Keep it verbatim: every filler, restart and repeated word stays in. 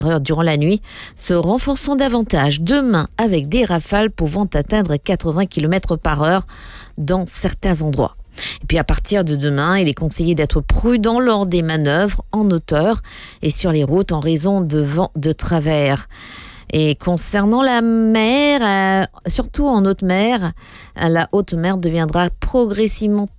durant la nuit, se renforçant davantage demain avec des rafales pouvant atteindre quatre-vingts kilomètres par heure dans certains endroits. Et puis à partir de demain, il est conseillé d'être prudent lors des manœuvres en hauteur et sur les routes en raison de vents de travers. Et concernant la mer, euh, surtout en haute mer, euh, la haute mer deviendra progressivement